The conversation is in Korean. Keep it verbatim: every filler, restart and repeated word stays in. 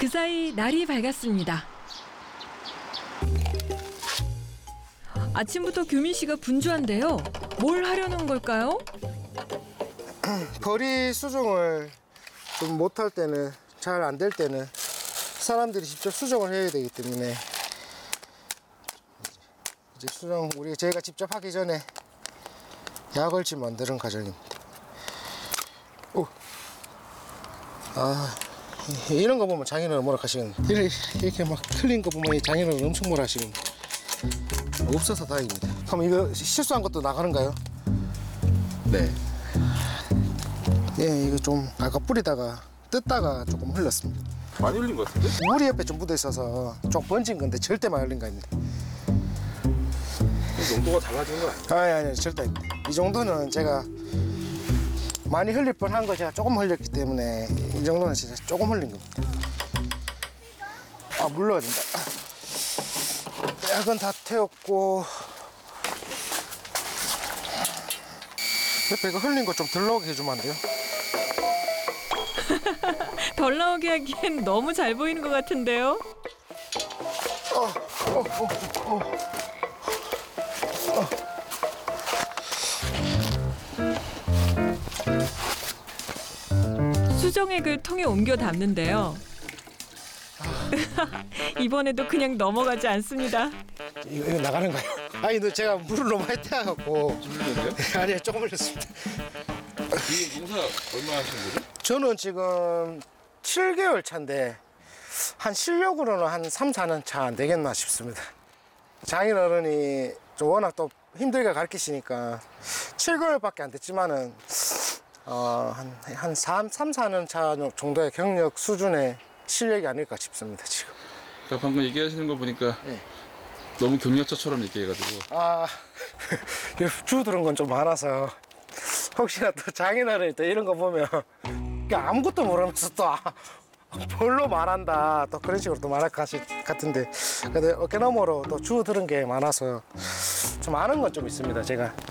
그 사이 날이 밝았습니다. 아침부터 규민 씨가 분주한데요. 뭘 하려는 걸까요? 벌이 수정을 좀 못할 때는, 잘 안 될 때는 사람들이 직접 수정을 해야 되기 때문에 이제 수정 우리 저희가 직접 하기 전에 약을지 만드는 과정입니다. 오. 아, 이런 거 보면 장인어른 뭐라 하시는 이렇게, 이렇게 막 틀린 거 보면 장인어른 엄청 뭐라 하시는 없어서 다행입니다. 그럼 이거 실수한 것도 나가는가요? 네. 예, 이거 좀 아까 뿌리다가 뜯다가 조금 흘렀습니다. 많이 흘린 것 같은데? 물이 옆에 좀 묻어 있어서 좀 번진 건데 절대 많이 흘린 거 아닙니다. 농도가 달라진 거 아니에요? 아니 아니 절대 아닙니다. 이 정도는 제가 많이 흘릴 뻔한 거 제가 조금 흘렸기 때문에 이 정도는 진짜 조금 흘린 겁니다. 아, 물 넣어야 된다. 약은 다 태웠고 옆에 이거 흘린 거 좀 덜 나오게 해주면 안 돼요? 덜 나오게 하기엔 너무 잘 보이는 것 같은데요. 어, 어, 어, 어. 수정액을 통에 옮겨 담는데요. 이번에도 그냥 넘어가지 않습니다. 이거, 이거 나가는가요? 아니, 너 제가 물을 너무 많이 태워갖고. 흘렸는데요? 아니, 조금 흘렸습니다. 이 농사 얼마 하신 거죠? 저는 지금 칠 개월 차인데 한 실력으로는 한 삼, 사 년 차 안 되겠나 싶습니다. 장인어른이 좀 워낙 또 힘들게 가르치시니까 칠 개월밖에 안 됐지만은 어, 한, 한 삼, 사 년 차 정도의 경력 수준의 실력이 아닐까 싶습니다, 지금. 그러니까 방금 얘기하시는 거 보니까 네. 너무 경력자처럼 얘기해가지고 아, 주 들은 건 좀 많아서 혹시나 또 장인어른이 또 이런 거 보면 그냥 아무것도 모르면서 또 아, 별로 말한다 또 그런 식으로 또 말할 것 같- 같은데 그래도 어깨너머로 또 주 들은 게 많아서 좀 아는 건 좀 있습니다, 제가.